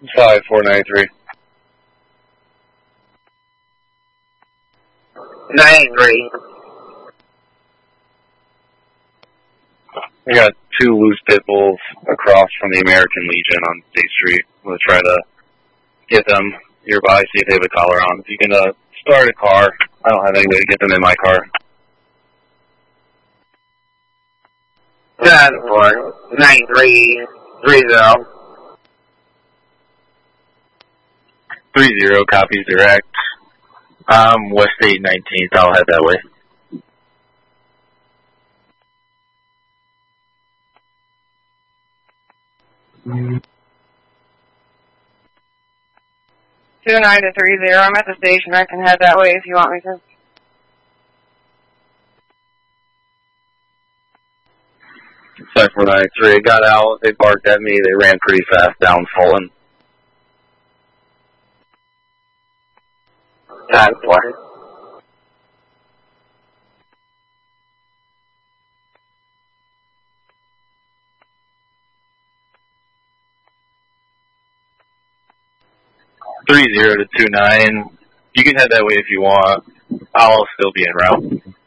5493. 93. We got 2 loose pit bulls across from the American Legion on State Street. We'll try to get them nearby, see if they have a collar on. If you can start a car, I don't have any way to get them in my car. 9330. 30 copies direct. West 8 19th, I'll head that way. Mm-hmm. 29 to 30. I'm at the station. I can head that way if you want me to. Sorry, 493. I got out. They barked at me. They ran pretty fast down Fulton. 10-4. to 29. You can head that way if you want. I'll still be en route.